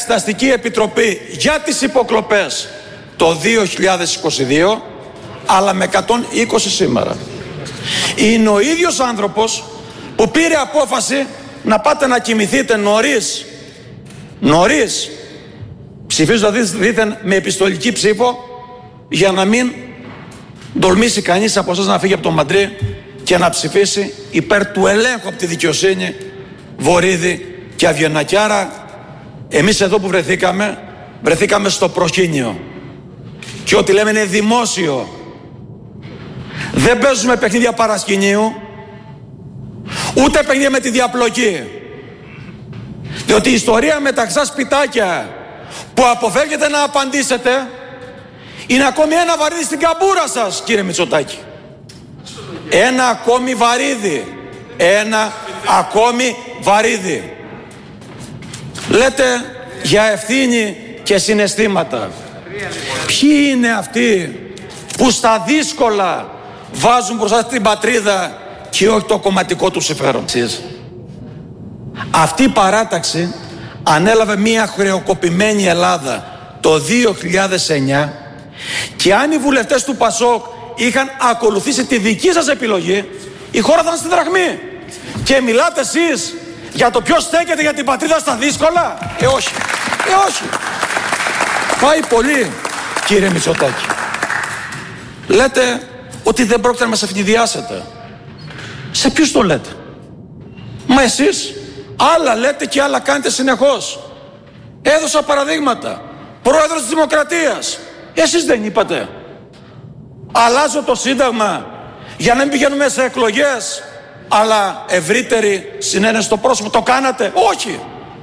εξεταστική επιτροπή για τις υποκλοπές το 2022, αλλά με 120 σήμερα. Είναι ο ίδιος άνθρωπος που πήρε απόφαση να πάτε να κοιμηθείτε νωρίς, ψηφίζοντας δήθεν με επιστολική ψήφο, για να μην τολμήσει κανείς από εσάς να φύγει από το Μαντρί και να ψηφίσει υπέρ του ελέγχου από τη δικαιοσύνη Βορίδη και Αβγενάκη. Άρα εμείς εδώ που βρεθήκαμε στο προσκήνιο, και ό,τι λέμε είναι δημόσιο. Δεν παίζουμε παιχνίδια παρασκηνίου, ούτε παιχνίδια με τη διαπλοκή. Διότι η ιστορία με τα ξά σπιτάκια που αποφεύγετε να απαντήσετε είναι ακόμη ένα βαρύδι στην καμπούρα σας, κύριε Μητσοτάκη. Ένα ακόμη βαρύδι. Λέτε για ευθύνη και συναισθήματα. Ποιοι είναι αυτοί που στα δύσκολα βάζουν μπροστά την πατρίδα και όχι το κομματικό του συμφέρον? Αυτή η παράταξη ανέλαβε μια χρεοκοπημένη Ελλάδα το 2009, και αν οι βουλευτές του Πασόκ είχαν ακολουθήσει τη δική σας επιλογή, η χώρα θα ήταν στη δραχμή. Και μιλάτε εσείς για το ποιος στέκεται για την πατρίδα στα δύσκολα? Όχι. Πάει πολύ, κύριε Μητσοτάκη. Λέτε ότι δεν πρόκειται να μας ευνηδιάσετε. Σε ποιους το λέτε? Μα εσείς άλλα λέτε και άλλα κάνετε συνεχώς. Έδωσα παραδείγματα. Πρόεδρος της Δημοκρατίας. Εσείς δεν είπατε? Αλλάζω το Σύνταγμα για να μην πηγαίνουμε σε εκλογές, αλλά ευρύτερη συνένεση στο πρόσωπο. Το κάνατε? Όχι.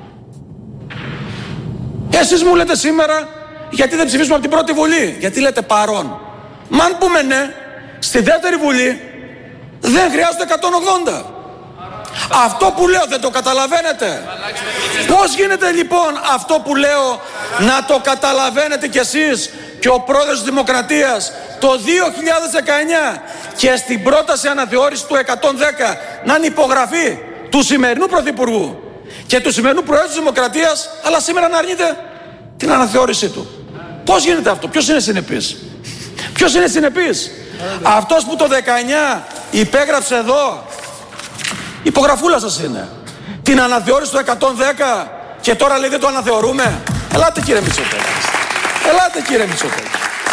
Εσείς μου λέτε σήμερα γιατί δεν ψηφίσουμε από την πρώτη Βουλή. Γιατί λέτε παρόν? Μα αν πούμε ναι, στη δεύτερη Βουλή δεν χρειάζονται 180. Αυτό που λέω δεν το καταλαβαίνετε? Πώς γίνεται λοιπόν αυτό που λέω να το καταλαβαίνετε κι εσείς και ο πρόεδρος της Δημοκρατίας το 2019 και στην πρόταση αναθεώρηση του 110 να είναι υπογραφή του σημερινού Πρωθυπουργού και του σημερινού Προέδρου της Δημοκρατίας, αλλά σήμερα να αρνείται την αναθεώρησή του? Πώς γίνεται αυτό? Ποιος είναι συνεπής? Αυτός που το 19 υπέγραψε εδώ, υπογραφούλα σας είναι, την αναθεώρηση του 110 και τώρα λέει δεν το αναθεωρούμε? Ελάτε κύριε Μητσοτάκη.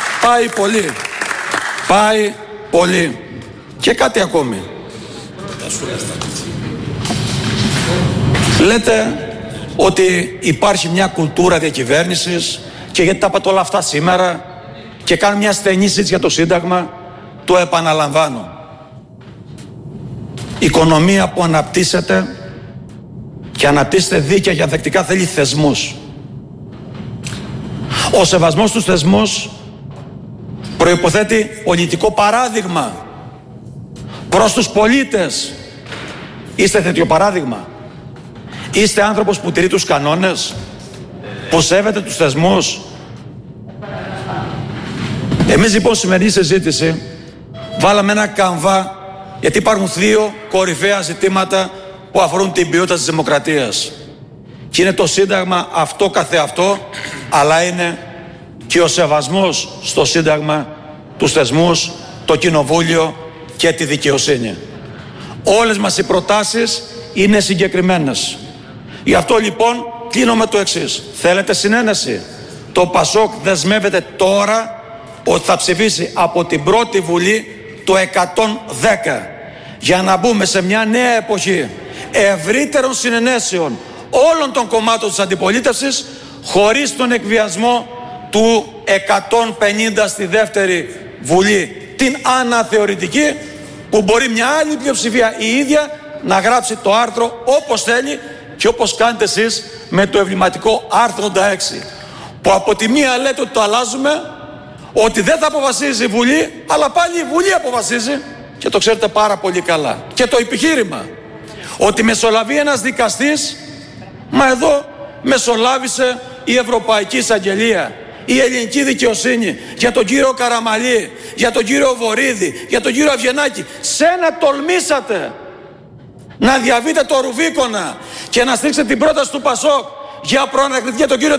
Πάει πολύ. Και κάτι ακόμη. Λέτε ότι υπάρχει μια κουλτούρα διακυβέρνησης, και γιατί τα είπατε όλα αυτά σήμερα και κάνω μια στενή συζήτηση για το Σύνταγμα, το επαναλαμβάνω. Η οικονομία που αναπτύσσεται και αναπτύσσεται δίκαια και ανθεκτικά θέλει θεσμούς. Ο σεβασμός στους θεσμούς προϋποθέτει πολιτικό παράδειγμα προς τους πολίτες. Είστε τέτοιο παράδειγμα? Είστε άνθρωπος που τηρεί τους κανόνες, που σέβεται τους θεσμούς? Εμείς λοιπόν σημερινή συζήτηση βάλαμε ένα καμβά, γιατί υπάρχουν δύο κορυφαία ζητήματα που αφορούν την ποιότητα της δημοκρατίας. Και είναι το Σύνταγμα αυτό καθεαυτό, αλλά είναι και ο σεβασμός στο Σύνταγμα, τους θεσμούς, το Κοινοβούλιο και τη δικαιοσύνη. Όλες μας οι προτάσεις είναι συγκεκριμένες. Γι' αυτό λοιπόν κλείνω με το εξής. Θέλετε συνένεση? Το Πασόκ δεσμεύεται τώρα ότι θα ψηφίσει από την πρώτη Βουλή το 110 για να μπούμε σε μια νέα εποχή ευρύτερων συνενέσεων όλων των κομμάτων της αντιπολίτευσης, χωρίς τον εκβιασμό του 150 στη δεύτερη Βουλή, την αναθεωρητική, που μπορεί μια άλλη πλειοψηφία η ίδια να γράψει το άρθρο όπως θέλει και όπως κάνετε εσείς με το εμβληματικό άρθρο 86, που από τη μία λέτε ότι το αλλάζουμε, ότι δεν θα αποφασίζει η Βουλή, αλλά πάλι η Βουλή αποφασίζει, και το ξέρετε πάρα πολύ καλά. Και το επιχείρημα ότι μεσολαβεί ένας δικαστής, μα εδώ μεσολάβησε η Ευρωπαϊκή Εισαγγελία, η ελληνική δικαιοσύνη, για τον κύριο Καραμαλή, για τον κύριο Βορίδη, για τον κύριο Αβγενάκη. Σένα τολμήσατε να διαβείτε το Ρουβίκονα και να στρίξετε την πρόταση του Πασόκ για προανακριτική για τον κύριο